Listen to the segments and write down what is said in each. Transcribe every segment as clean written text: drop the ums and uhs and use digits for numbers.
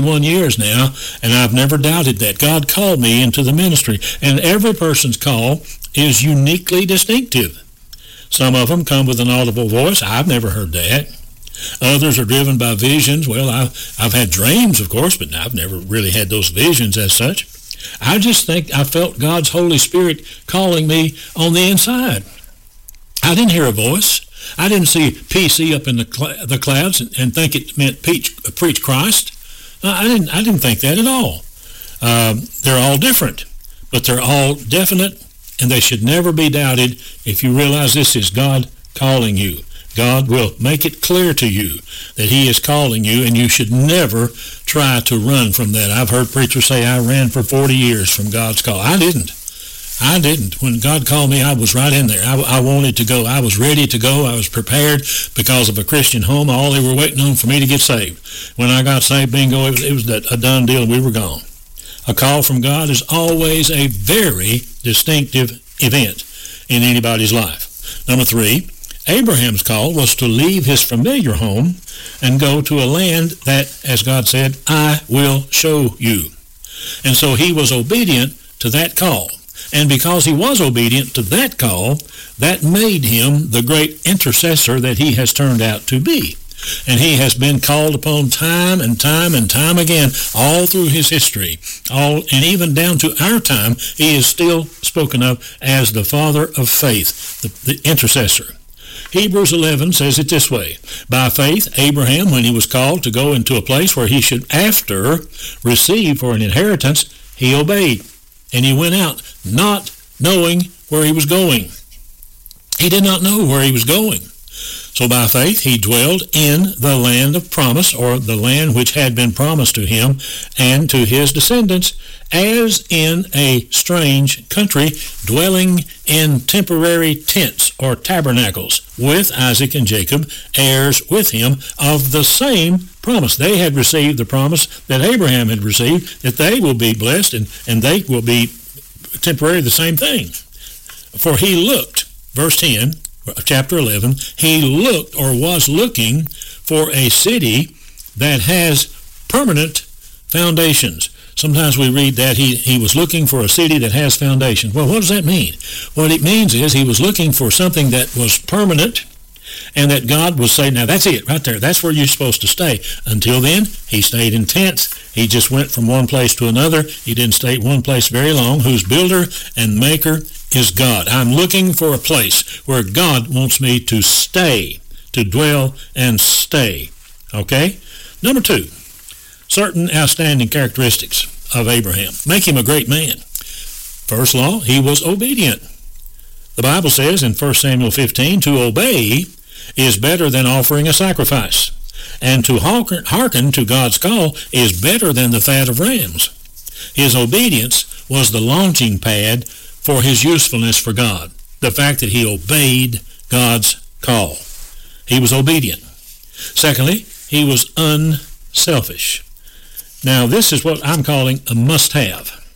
51 years now, and I've never doubted that. God called me into the ministry, and every person's call is uniquely distinctive. Some of them come with an audible voice. I've never heard that. Others are driven by visions. Well, I've had dreams, of course, but I've never really had those visions as such. I just think I felt God's Holy Spirit calling me on the inside. I didn't hear a voice. I didn't see PC up in the clouds and think it meant preach Christ. I didn't think that at all. They're all different, but they're all definite, and they should never be doubted. If you realize this is God calling you, God will make it clear to you that he is calling you, and you should never try to run from that. I've heard preachers say, I ran for 40 years from God's call. I didn't. When God called me, I was right in there. I wanted to go. I was ready to go. I was prepared because of a Christian home. All they were waiting on for me to get saved. When I got saved, bingo, it was a done deal. We were gone. A call from God is always a very distinctive event in anybody's life. Number 3, Abraham's call was to leave his familiar home and go to a land that, as God said, I will show you. And so he was obedient to that call. And because he was obedient to that call, that made him the great intercessor that he has turned out to be. And he has been called upon time and time and time again, all through his history. And even down to our time, he is still spoken of as the father of faith, the intercessor. Hebrews 11 says it this way: by faith, Abraham, when he was called to go into a place where he should after receive for an inheritance, he obeyed. And he went out not knowing where he was going. He did not know where he was going. So by faith, he dwelled in the land of promise, or the land which had been promised to him and to his descendants, as in a strange country, dwelling in temporary tents or tabernacles, with Isaac and Jacob, heirs with him of the same promise. They had received the promise that Abraham had received, that they will be blessed and they will be temporarily the same thing. For he looked, verse 10, chapter 11, he looked or was looking for a city that has permanent foundations. Sometimes we read that he was looking for a city that has foundations. Well, what does that mean? What it means is he was looking for something that was permanent, and that God would say, now that's it right there. That's where you're supposed to stay. Until then, he stayed in tents. He just went from one place to another. He didn't stay one place very long. Whose builder and maker is God. I'm looking for a place where God wants me to stay, to dwell and stay. Okay? Number 2, certain outstanding characteristics of Abraham make him a great man. First law, he was obedient. The Bible says in 1 Samuel 15, to obey is better than offering a sacrifice, and to hearken to God's call is better than the fat of rams. His obedience was the launching pad for his usefulness for God, the fact that he obeyed God's call. He was obedient. Secondly, he was unselfish. Now, this is what I'm calling a must-have,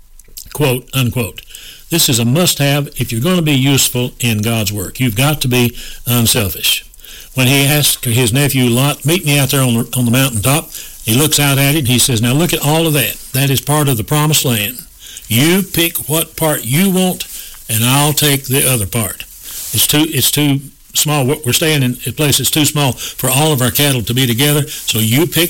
quote, unquote. This is a must-have if you're going to be useful in God's work. You've got to be unselfish. When he asked his nephew Lot, meet me out there on the mountaintop, he looks out at it and he says, now look at all of that. That is part of the promised land. You pick what part you want, and I'll take the other part. It's too small. We're staying in a place that's too small for all of our cattle to be together, so you pick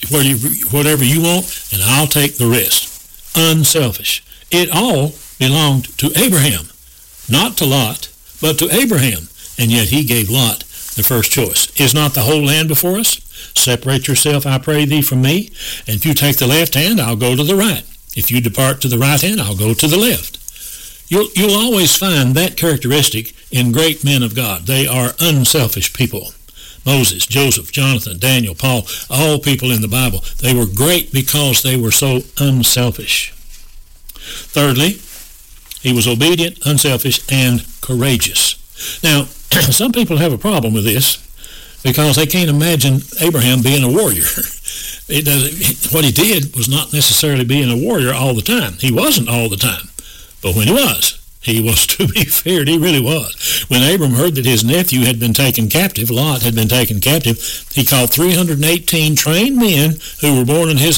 whatever you want, and I'll take the rest. Unselfish. It all belonged to Abraham, not to Lot, but to Abraham, and yet he gave Lot the first choice. Is not the whole land before us? Separate yourself, I pray thee, from me, and if you take the left hand, I'll go to the right. If you depart to the right hand, I'll go to the left. You'll always find that characteristic in great men of God. They are unselfish people. Moses, Joseph, Jonathan, Daniel, Paul, all people in the Bible, they were great because they were so unselfish. Thirdly, he was obedient, unselfish, and courageous. Now, some people have a problem with this because they can't imagine Abraham being a warrior. What he did was not necessarily being a warrior all the time. He wasn't all the time. But when he was to be feared. He really was. When Abram heard that his nephew had been taken captive, Lot had been taken captive, he called 318 trained men who were born in his